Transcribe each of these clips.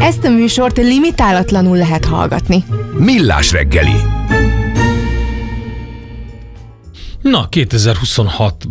Ezt a műsort limitálatlanul lehet hallgatni. Millás reggeli. Na, 2026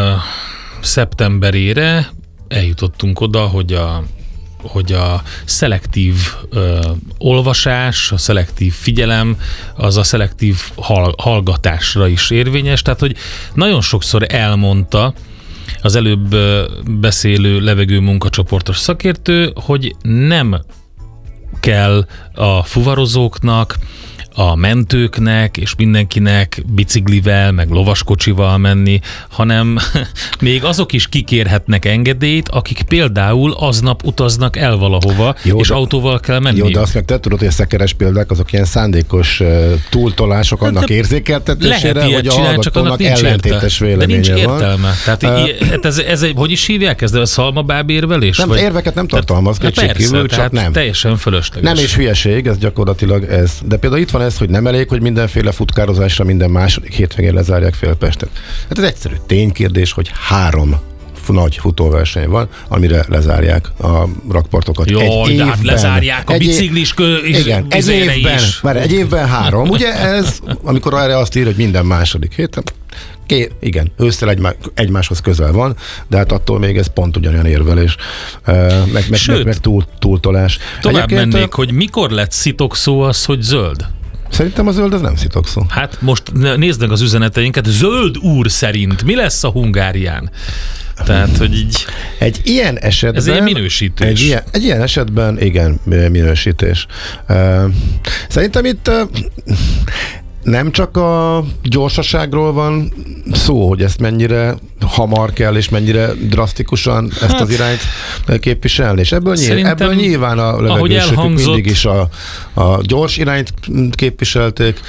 szeptemberére eljutottunk oda, hogy a szelektív olvasás, a szelektív figyelem, az a szelektív hallgatásra is érvényes. Tehát, hogy nagyon sokszor elmondta az előbb beszélő levegő munkacsoportos szakértő, hogy nem kell a fuvarozóknak, a mentőknek és mindenkinek biciklivel, meg lovaskocsival menni, hanem még azok is kikérhetnek engedélyt, akik például aznap utaznak el valahova, jó, és autóval kell menni. Jó, de azt meg te tudod, hogy a szekeres példák azok ilyen szándékos túltolások annak érzékeltetésére, hogy a hallgatónak ellentétes véleménye van. De nincs értelme. Tehát ez hogy is hívják? Ez a szalmabábérvelés? Nem, érveket nem tartalmaz, kétségkívül, csak nem. Teljesen fölösleges. Nem és hülyeség, ez gyakorlatilag ez. De például itt van ez, hogy nem elég, hogy mindenféle futkározásra minden második hétvégén lezárják Félpestet. Hát ez egyszerű ténykérdés, hogy 3 nagy futóverseny van, amire lezárják a rakpartokat. Jó, de hát lezárják a biciklis egy évben 3. Ugye ez, amikor erre azt ír, hogy minden második héten, igen, ősszel egymáshoz közel van, de hát attól még ez pont ugyanolyan érvelés, meg túltolás. Tovább mennék, hogy mikor lett szitokszó az, hogy zöld? Szerintem a zöld az nem szitokszó. Hát most nézd meg az üzeneteinket, zöld úr szerint mi lesz a Hungárián? Tehát, hogy így... Egy ilyen esetben... Ez egy minősítés. Egy ilyen esetben, igen, minősítés. Szerintem itt... nem csak a gyorsaságról van szó, hogy ezt mennyire hamar kell, és mennyire drasztikusan ezt az irányt képviselni. És ebből nyilván a levegősökük mindig is a gyors irányt képviselték.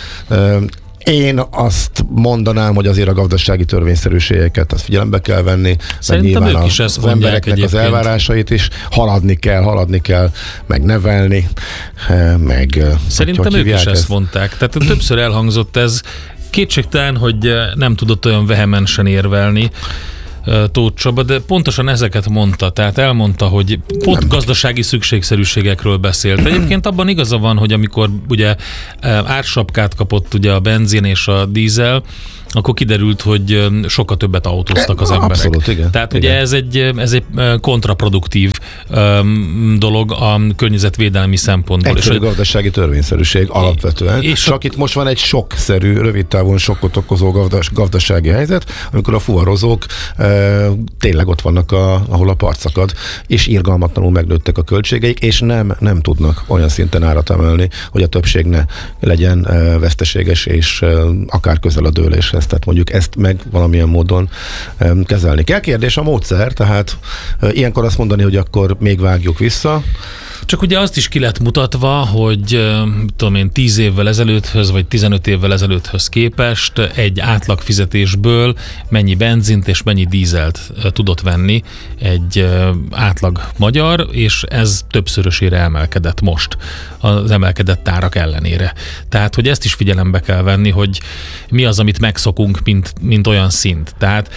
Én azt mondanám, hogy azért a gazdasági törvényszerűségeket azt figyelembe kell venni. Szerintem ők is ezt az embereknek egyébként. Az elvárásait is haladni kell, meg nevelni, meg... Szerintem ők is ezt mondták. Tehát többször elhangzott ez. Kétségtelen, hogy nem tudott olyan vehemensen érvelni Tóth Csaba, de pontosan ezeket mondta, tehát elmondta, hogy pont gazdasági szükségszerűségekről beszélt. Egyébként abban igaza van, hogy amikor ugye ársapkát kapott ugye a benzin és a dízel, akkor kiderült, hogy sokkal többet autóztak az emberek. Abszolút, igen. Tehát ugye ez egy kontraproduktív dolog a környezetvédelmi szempontból. Egyszerű gazdasági törvényszerűség alapvetően. És csak itt most van egy sokszerű, rövid távon sokkot okozó gazdasági helyzet, amikor a fuvarozók tényleg ott vannak, ahol a part szakad, és irgalmatlanul megnőttek a költségeik, és nem tudnak olyan szinten árat emelni, hogy a többség ne legyen veszteséges, és akár közel a dőléshez. Tehát mondjuk ezt meg valamilyen módon kezelni kell. Kérdés a módszer, tehát ilyenkor azt mondani, hogy akkor még vágjuk vissza. Csak ugye azt is ki lett mutatva, hogy 10 évvel ezelőtthöz, vagy 15 évvel ezelőtthöz képest egy átlag fizetésből mennyi benzint és mennyi dízelt tudott venni egy átlag magyar, és ez többszörösére emelkedett most az emelkedett árak ellenére. Tehát, hogy ezt is figyelembe kell venni, hogy mi az, amit megszokunk, mint olyan szint. Tehát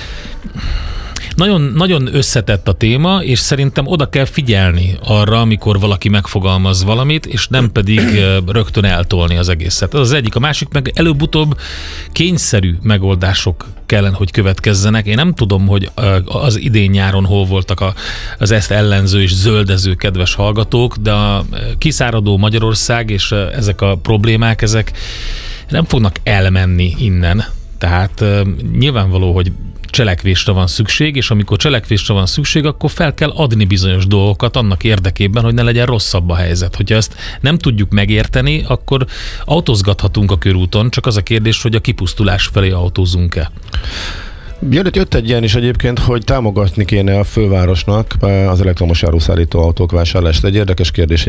nagyon, nagyon összetett a téma, és szerintem oda kell figyelni arra, amikor valaki megfogalmaz valamit, és nem pedig rögtön eltolni az egészet. Ez az egyik. A másik meg előbb-utóbb kényszerű megoldások kellene, hogy következzenek. Én nem tudom, hogy az idén-nyáron hol voltak az ezt ellenző és zöldező kedves hallgatók, de a kiszáradó Magyarország és ezek a problémák, ezek nem fognak elmenni innen. Tehát nyilvánvaló, hogy cselekvésre van szükség, és amikor cselekvésre van szükség, akkor fel kell adni bizonyos dolgokat annak érdekében, hogy ne legyen rosszabb a helyzet. Hogyha ezt nem tudjuk megérteni, akkor autózgathatunk a körúton, csak az a kérdés, hogy a kipusztulás felé autózunk-e. Jött egy ilyen is egyébként, hogy támogatni kéne a fővárosnak az elektromos áruszállító autók vásárlást. Egy érdekes kérdés,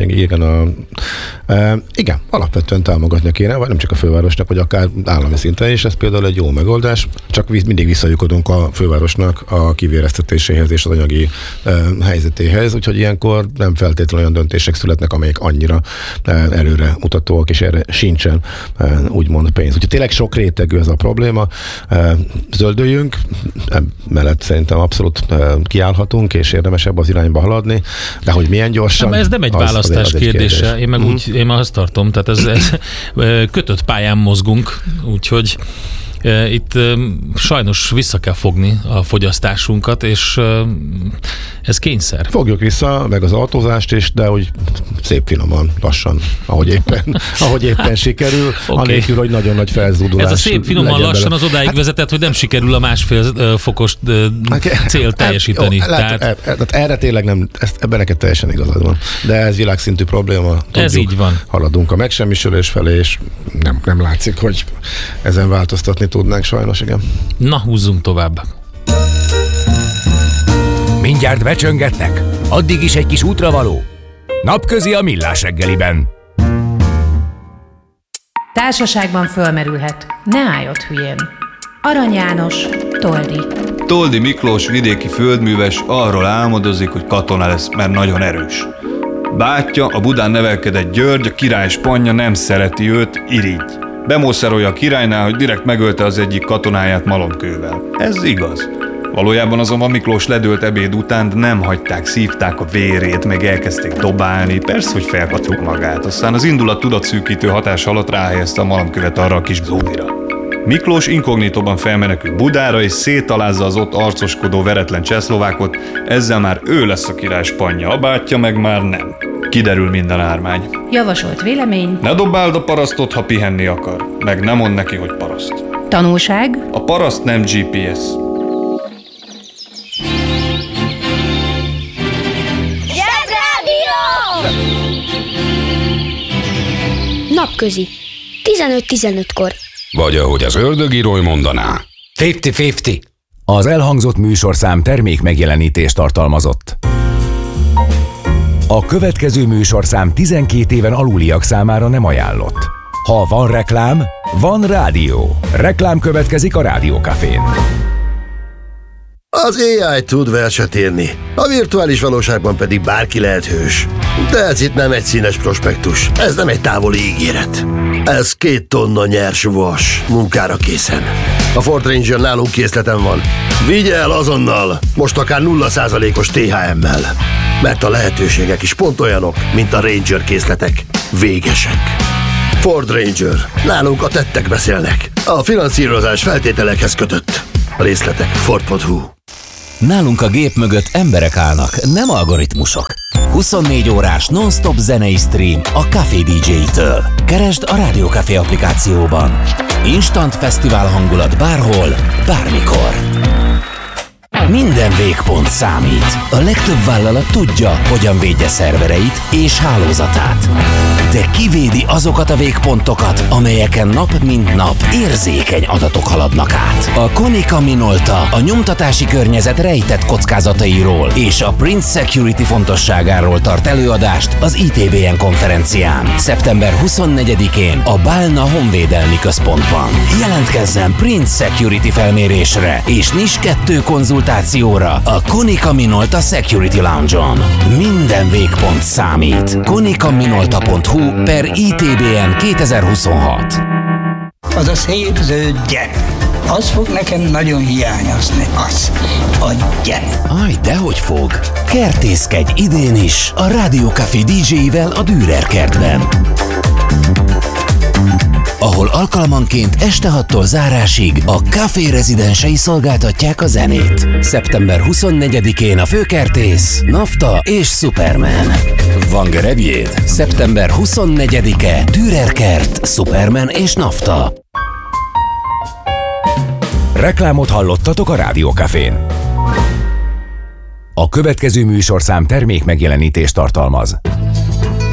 igen, alapvetően támogatni kéne, vagy nem csak a fővárosnak, vagy akár állami szinten is, ez például egy jó megoldás, csak mindig visszajukodunk a fővárosnak a kivéreztetéséhez és az anyagi helyzetéhez, úgyhogy ilyenkor nem feltétlenül olyan döntések születnek, amelyek annyira előre mutatóak, és erre sincsen úgymond pénz. Úgyhogy tényleg sok rétegű ez a probléma, zöldüljünk, mellett szerintem abszolút kiállhatunk, és érdemesebb az irányba haladni, de hogy milyen gyorsan... Ez nem egy választás kérdése, én meg én azt tartom, tehát ez kötött pályán mozgunk, úgyhogy itt sajnos vissza kell fogni a fogyasztásunkat, és ez kényszer. Fogjuk vissza, meg az autózást is, de hogy szép finoman, lassan, ahogy éppen sikerül, anélkül, hogy nagyon nagy felzúdulás. Ez a szép finoman lassan az odáig vezetett, hogy nem sikerül a 1,5 fokos célt teljesíteni. Tehát erre tényleg nem, ebben neked teljesen igazad van. De ez világszintű probléma. Tudjuk, ez így van. Haladunk a megsemmisülés felé, és nem látszik, hogy ezen változtatni tudnánk sajnos, igen. Na, húzzunk tovább. Mindjárt becsöngetnek? Addig is egy kis útravaló. Napközi a Millás reggeliben. Társaságban fölmerülhet. Ne állj ott hülyén. Arany János, Toldi. Toldi Miklós vidéki földműves arról álmodozik, hogy katona lesz, mert nagyon erős. Bátyja, a Budán nevelkedett György, a király spanja nem szereti őt, irigy. Bemószerolja a királynál, hogy direkt megölte az egyik katonáját malomkővel. Ez igaz. Valójában azonban Miklós ledőlt ebéd után, de nem hagyták, szívták a vérét, meg elkezdték dobálni, persze, hogy felpatruk magát. Aztán az indulat tudatszűkítő hatás alatt ráhelyezte a malomkövet arra a kis zódira. Miklós inkognitóban felmenekül Budára, és szétalázza az ott arcoskodó veretlen csehszlovákot, ezzel már ő lesz a király spanja, a bátyja meg már nem. Kiderül minden ármány. Javasolt vélemény. Ne dobáld a parasztot, ha pihenni akar, meg ne mondd neki, hogy paraszt. Tanulság. A paraszt nem GPS. Napközi. 15-15-kor. Vagy ahogy az ördögírói mondaná. 50-50. Az elhangzott műsorszám termék megjelenítést tartalmazott. A következő műsorszám 12 éven aluliak számára nem ajánlott. Ha van reklám, van rádió. Reklám következik a Rádiókafén. Az AI tud verset írni, a virtuális valóságban pedig bárki lehet hős. De ez itt nem egy színes prospektus, ez nem egy távoli ígéret. Ez 2 tonna nyers vas, munkára készen. A Ford Ranger nálunk készleten van. Vigye el azonnal, most akár 0%-os THM-mel. Mert a lehetőségek is pont olyanok, mint a Ranger készletek. Végesek. Ford Ranger. Nálunk a tettek beszélnek. A finanszírozás feltételekhez kötött. A részletek Ford.hu. Nálunk a gép mögött emberek állnak, nem algoritmusok. 24 órás non-stop zenei stream a Café DJ-től. Keresd a Rádiókafé applikációban. Instant fesztivál hangulat bárhol, bármikor. Minden végpont számít. A legtöbb vállalat tudja, hogyan védje szervereit és hálózatát. De kivédi azokat a végpontokat, amelyeken nap mint nap érzékeny adatok haladnak át. A Konica Minolta a nyomtatási környezet rejtett kockázatairól és a Prince Security fontosságáról tart előadást az ITBN konferencián. Szeptember 24-én a Bálna Honvédelmi Központban. Jelentkezzen Prince Security felmérésre és NIS 2 konzultációra a Konica Minolta Security Lounge-on. Minden végpont számít. konicaminolta.hu/ITBN 2026. Az a szép zöld gyere. Az fog nekem nagyon hiányozni. Az. A gyere. Aj, dehogy fog. Kertészkedj idén is a Rádiókafé DJ-vel a Dürer kertben, ahol alkalmanként este 6-tól zárásig a Café rezidensei szolgáltatják a zenét. Szeptember 24-én a főkertész, Nafta és Superman. Van gerebjéd? Szeptember 24-e, Dürer kert, Superman és Nafta. Reklámot hallottatok a Rádiókafén. A következő műsorszám termék megjelenítést tartalmaz.